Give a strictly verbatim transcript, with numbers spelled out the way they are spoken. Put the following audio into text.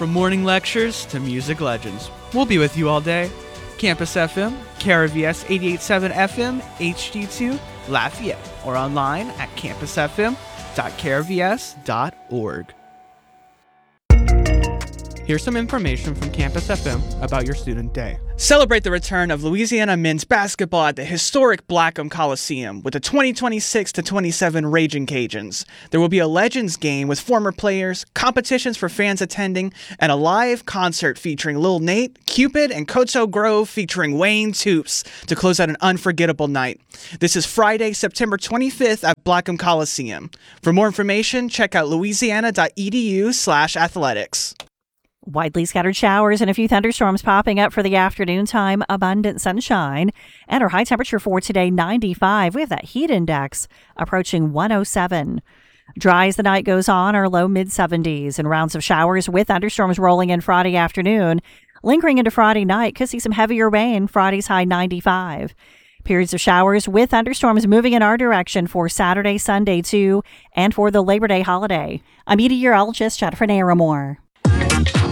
From morning lectures to music legends, we'll be with you all day. Campus F M, K R V S eighty-eight point seven F M, H D two, Lafayette, or online at campus f m dot k r v s dot org. Here's some information from Campus F M about your student day. Celebrate the return of Louisiana men's basketball at the historic Blackham Coliseum with the twenty twenty-six to twenty-seven Raging Cajuns. There will be a Legends game with former players, competitions for fans attending, and a live concert featuring Lil Nate, Cupid, and Koto Grove featuring Wayne Toops to close out an unforgettable night. This is Friday, September twenty-fifth at Blackham Coliseum. For more information, check out louisiana.edu slash athletics. Widely scattered showers and a few thunderstorms popping up for the afternoon time. Abundant sunshine. And our high temperature for today, ninety-five. We have that heat index approaching one oh seven. Dry as the night goes on, our low mid seventies. And rounds of showers with thunderstorms rolling in Friday afternoon. Lingering into Friday night. Could see some heavier rain. Friday's high ninety-five. Periods of showers with thunderstorms moving in our direction for Saturday, Sunday too, and for the Labor Day holiday. I'm meteorologist Jennifer Naramore.